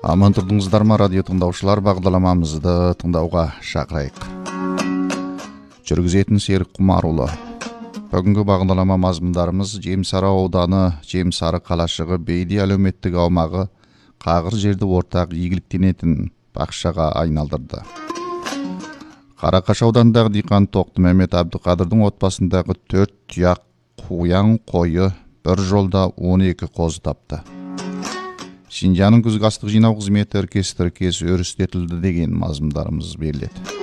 Аман тұрдыңыздар ма, радио тыңдаушылар, бағдарламамызды тыңдауға шақырайық. Жүргізетін Серік Құмарұлы. Бүгінгі бағдарлама мазмұндарымыз Жемсары ауданы, Жемсары қалашығы, Бейди әлеуметтік аумағы қағыр жерді ортақ игіліктенетін бақшаға айналдырды. Қарақаш ауданындағы диқан Тоқты Мемет Әбдіқадырдың отбасындағы 4 тұяқ қоян қойы бір жолда 12 қозы тапты. Шинжаның күзгі астық жинау қызметі іркес-тіркес өрістетілді деген мазмұндарымыз беріледі.